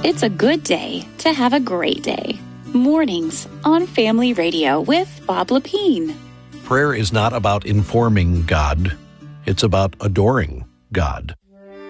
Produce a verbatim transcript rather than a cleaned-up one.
It's a good day to have a great day. Mornings on Family Radio with Bob Lepine. Prayer is not about informing God. It's about adoring God.